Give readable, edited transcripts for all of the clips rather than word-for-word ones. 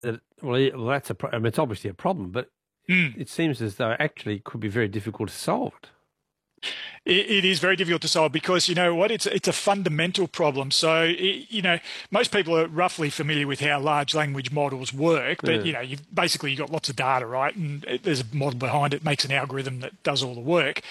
that, that's I mean, it's obviously a problem, but it seems as though actually it could be very difficult to solve it. It is very difficult to solve because, you know what, it's a fundamental problem. So, most people are roughly familiar with how large language models work, but, you've got lots of data, right? And there's a model behind it, makes an algorithm that does all the work.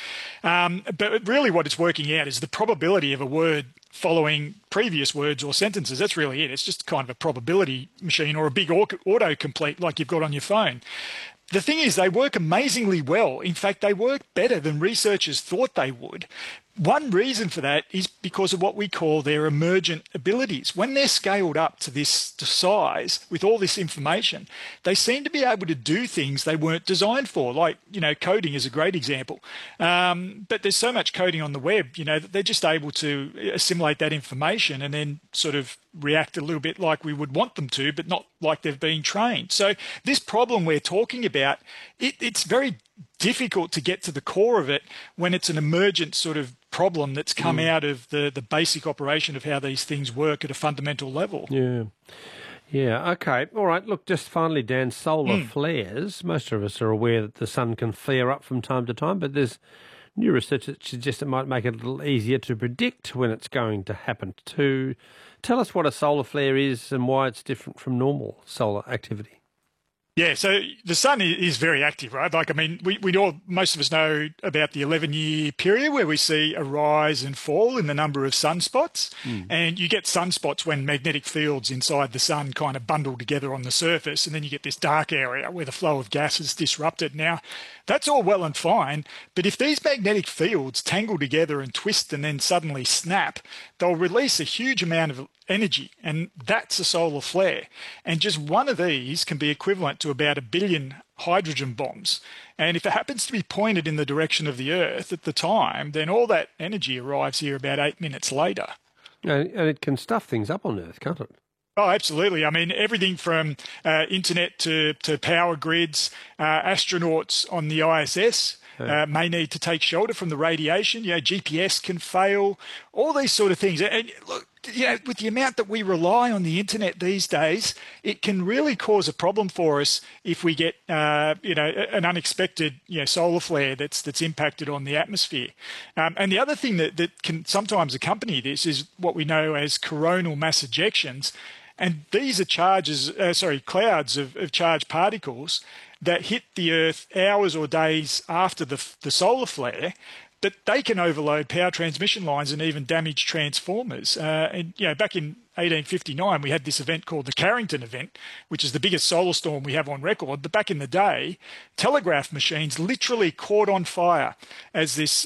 But really what it's working out is the probability of a word following previous words or sentences. That's really it. It's just kind of a probability machine or a big autocomplete like you've got on your phone. The thing is, they work amazingly well. In fact, they work better than researchers thought they would. One reason for that is because of what we call their emergent abilities. When they're scaled up to this size with all this information, they seem to be able to do things they weren't designed for, like, coding is a great example. But there's so much coding on the web, that they're just able to assimilate that information and then sort of react a little bit like we would want them to, but not like they've been trained. So this problem we're talking about, it's very difficult to get to the core of it when it's an emergent sort of problem that's come out of the basic operation of how these things work at a fundamental level. Yeah, okay. All right, look, just finally, Dan, solar flares. Most of us are aware that the sun can flare up from time to time, but there's new research that suggests it might make it a little easier to predict when it's going to happen. To tell us what a solar flare is and why it's different from normal solar activity. Yeah, so the sun is very active, right? Like, I mean, we all, most of us know about the 11-year period where we see a rise and fall in the number of sunspots. And you get sunspots when magnetic fields inside the sun kind of bundle together on the surface, and then you get this dark area where the flow of gas is disrupted. Now, that's all well and fine, but if these magnetic fields tangle together and twist and then suddenly snap, they'll release a huge amount of energy, and that's a solar flare. And just one of these can be equivalent to about 1 billion hydrogen bombs. And if it happens to be pointed in the direction of the Earth at the time, then all that energy arrives here about 8 minutes later. And it can stuff things up on Earth, can't it? Oh, absolutely. I mean, everything from internet to power grids, astronauts on the ISS may need to take shelter from the radiation. GPS can fail, all these sort of things. And look, with the amount that we rely on the internet these days, it can really cause a problem for us if we get, an unexpected, solar flare that's impacted on the atmosphere. And the other thing that can sometimes accompany this is what we know as coronal mass ejections. And these are clouds of charged particles that hit the Earth hours or days after the solar flare, but they can overload power transmission lines and even damage transformers. Back in 1859, we had this event called the Carrington event, which is the biggest solar storm we have on record. But back in the day, telegraph machines literally caught on fire as this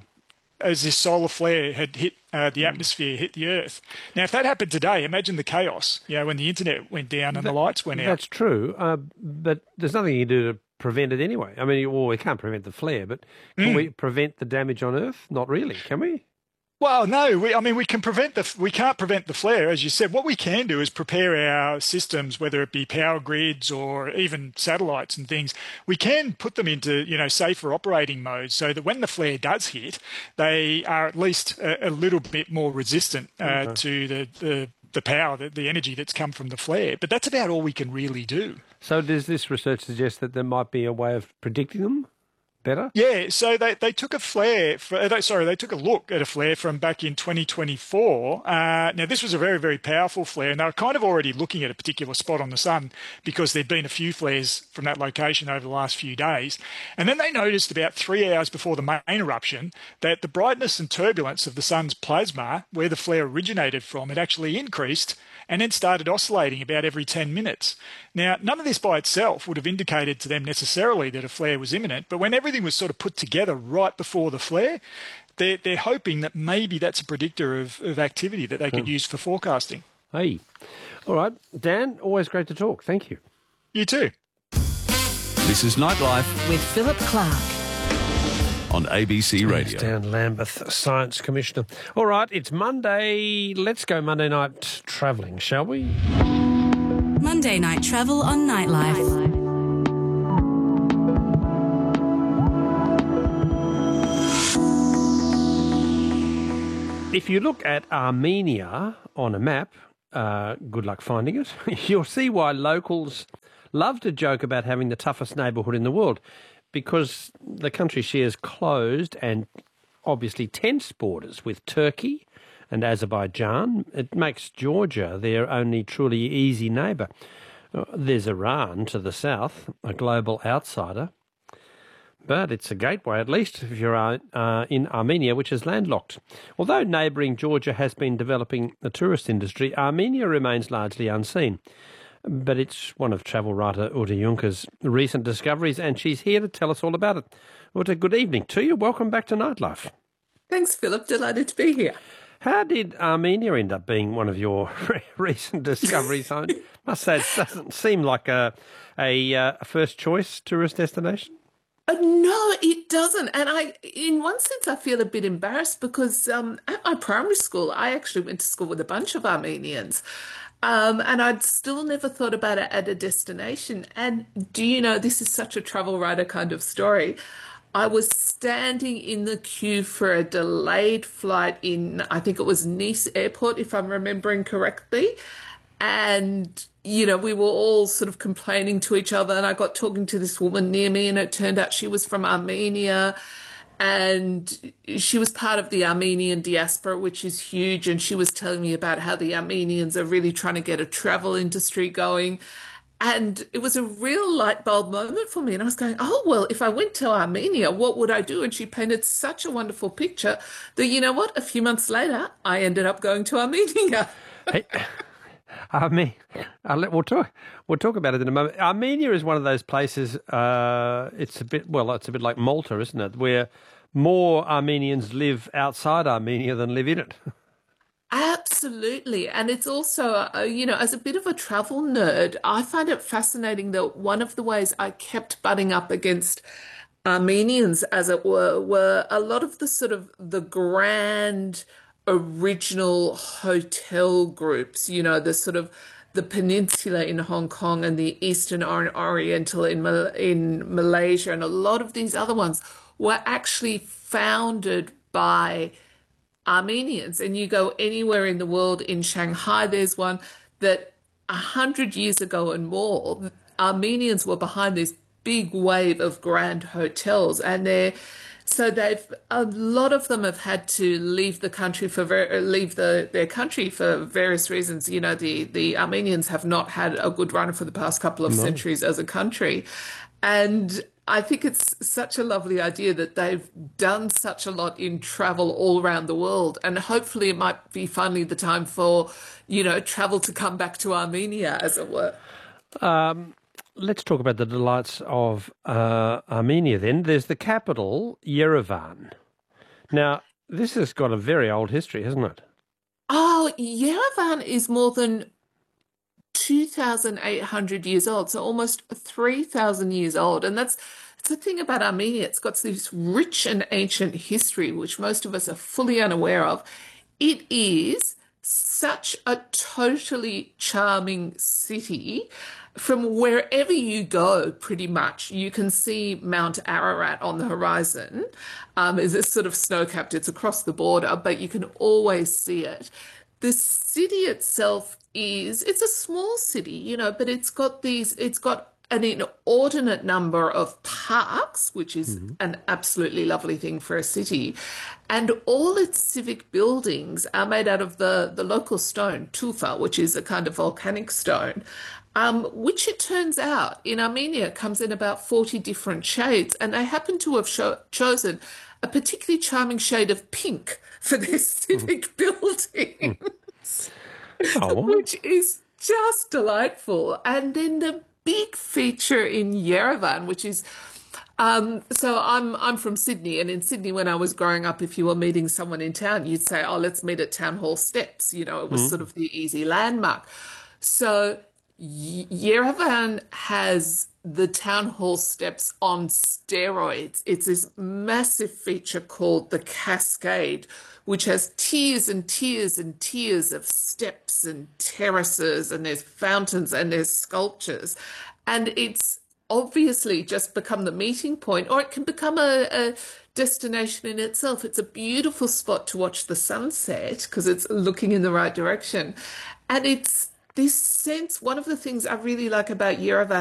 solar flare had hit the atmosphere, hit the Earth. Now, if that happened today, imagine the chaos, when the internet went down and the lights went out. That's true, but there's nothing you can do to prevent it anyway. I mean, we can't prevent the flare, but can we prevent the damage on Earth? Not really, can we? Well, no. We can't prevent the flare, as you said. What we can do is prepare our systems, whether it be power grids or even satellites and things. We can put them into safer operating modes so that when the flare does hit, they are at least a little bit more resistant to the power, the energy that's come from the flare. But that's about all we can really do. So does this research suggest that there might be a way of predicting them better? Yeah, so they took a flare. They took a look at a flare from back in 2024. Now, this was a very, very powerful flare, and they were kind of already looking at a particular spot on the sun because there'd been a few flares from that location over the last few days. And then they noticed about 3 hours before the main eruption that the brightness and turbulence of the sun's plasma, where the flare originated from, had actually increased and then started oscillating about every 10 minutes. Now, none of this by itself would have indicated to them necessarily that a flare was imminent, but when everything was sort of put together right before the flare, they're hoping that maybe that's a predictor of activity that they could use for forecasting. Hey. All right. Dan, always great to talk. Thank you. You too. This is Nightlife with Philip Clark on ABC Radio. Dan Lambeth, Science Commissioner. All right, it's Monday. Let's go Monday night travelling, shall we? Monday Night Travel on Nightlife. If you look at Armenia on a map, good luck finding it. You'll see why locals love to joke about having the toughest neighbourhood in the world, because the country shares closed and obviously tense borders with Turkey and Azerbaijan. It makes Georgia their only truly easy neighbour. There's Iran to the south, a global outsider. But it's a gateway, at least, if you're in Armenia, which is landlocked. Although neighbouring Georgia has been developing the tourist industry, Armenia remains largely unseen. But it's one of travel writer Uta Junker's recent discoveries, and she's here to tell us all about it. Uta, good evening to you. Welcome back to Nightlife. Thanks, Philip. Delighted to be here. How did Armenia end up being one of your recent discoveries? I must say it doesn't seem like a first-choice tourist destination. No, it doesn't. And in one sense, I feel a bit embarrassed because at my primary school, I actually went to school with a bunch of Armenians. And I'd still never thought about it at a destination. And do you know, this is such a travel writer kind of story. I was standing in the queue for a delayed flight in, I think it was Nice Airport, if I'm remembering correctly. And, you know, we were all sort of complaining to each other. And I got talking to this woman near me, and it turned out she was from Armenia. And she was part of the Armenian diaspora, which is huge. And she was telling me about how the Armenians are really trying to get a travel industry going. And it was a real light bulb moment for me. And I was going, oh, well, if I went to Armenia, what would I do? And she painted such a wonderful picture that, you know what, a few months later, I ended up going to Armenia. Hey, we'll talk about it in a moment. Armenia is one of those places, it's a bit like Malta, isn't it, where more Armenians live outside Armenia than live in it. Absolutely. And it's also, you know, as a bit of a travel nerd, I find it fascinating that one of the ways I kept butting up against Armenians, as it were a lot of the sort of the grand original hotel groups, you know, the sort of the Peninsula in Hong Kong and the Eastern Oriental in Malaysia, and a lot of these other ones were actually founded by Armenians. And you go anywhere in the world, in Shanghai, there's one that 100 years ago and more, Armenians were behind this big wave of grand hotels, and a lot of them have had to leave the country their country for various reasons. You know, the Armenians have not had a good run for the past couple of centuries as a country. And I think it's such a lovely idea that they've done such a lot in travel all around the world. And hopefully it might be finally the time for, you know, travel to come back to Armenia, as it were. Let's talk about the delights of Armenia then. There's the capital, Yerevan. Now, this has got a very old history, hasn't it? Oh, Yerevan is more than 2,800 years old, so almost 3,000 years old. And it's the thing about Armenia. It's got this rich and ancient history, which most of us are fully unaware of. It is such a totally charming city. From wherever you go, pretty much, you can see Mount Ararat on the horizon. It's sort of snow-capped. It's across the border, but you can always see it. The city itself it's a small city, you know, but it's got an inordinate number of parks, which is an absolutely lovely thing for a city. And all its civic buildings are made out of the local stone, tufa, which is a kind of volcanic stone. Which it turns out in Armenia comes in about 40 different shades, and they happen to have chosen a particularly charming shade of pink for their civic buildings, which is just delightful. And then the big feature in Yerevan, which is so I'm from Sydney, and in Sydney when I was growing up, if you were meeting someone in town, you'd say, oh, let's meet at Town Hall Steps. You know, it was sort of the easy landmark. So Yerevan has the Town Hall Steps on steroids. It's this massive feature called the Cascade, which has tiers and tiers and tiers of steps and terraces, and there's fountains and there's sculptures. And it's obviously just become the meeting point, or it can become a destination in itself. It's a beautiful spot to watch the sunset because it's looking in the right direction. And it's this sense, one of the things I really like about Yerevan